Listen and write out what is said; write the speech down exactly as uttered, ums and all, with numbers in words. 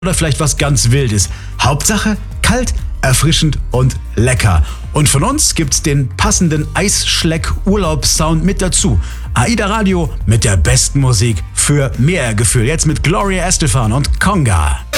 oder vielleicht was ganz Wildes. Hauptsache kalt, erfrischend und lecker. Und von uns gibt's den passenden Eisschleck-Urlaubssound mit dazu. AIDA Radio mit der besten Musik für mehr Gefühl. Jetzt mit Gloria Estefan und Conga.